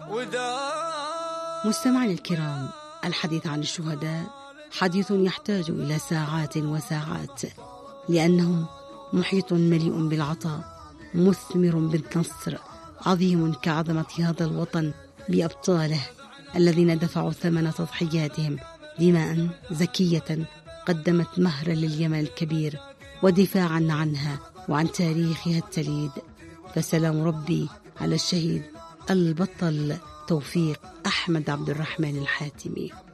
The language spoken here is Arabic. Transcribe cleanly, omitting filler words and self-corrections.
مستمعي الكرام، الحديث عن الشهداء حديث يحتاج إلى ساعات وساعات، لأنه محيط مليء بالعطاء، مثمر بالنصر، عظيم كعظمة هذا الوطن بأبطاله الذين دفعوا ثمن تضحياتهم دماء زكية قدمت مهرا لليمن الكبير ودفاعا عنها وعن تاريخها التليد. فسلام ربي على الشهيد البطل توفيق أحمد عبد الرحمن الحاتمي.